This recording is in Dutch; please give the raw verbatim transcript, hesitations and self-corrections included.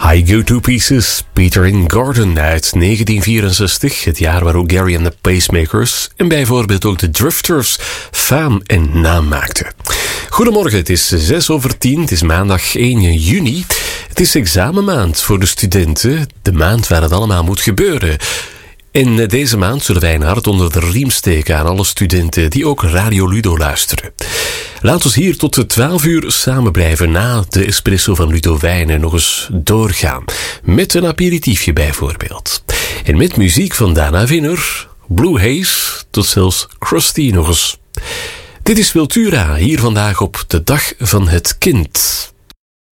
I Go To Pieces, Peter in Gordon uit negentien vierenzestig, het jaar waar ook Gary and the Pacemakers en bijvoorbeeld ook de Drifters faam en naam maakten. Goedemorgen, het is zes over tien, het is maandag één juni. Het is examenmaand voor de studenten, de maand waar het allemaal moet gebeuren. En deze maand zullen wij een hart onder de riem steken aan alle studenten die ook Radio Ludo luisteren. Laat ons hier tot de twaalf uur samen blijven na de espresso van Ludo Wijnen nog eens doorgaan. Met een aperitiefje bijvoorbeeld. En met muziek van Dana Winner, Blue Haze, tot zelfs Krusty nog eens. Dit is Wiltura, hier vandaag op de Dag van het Kind.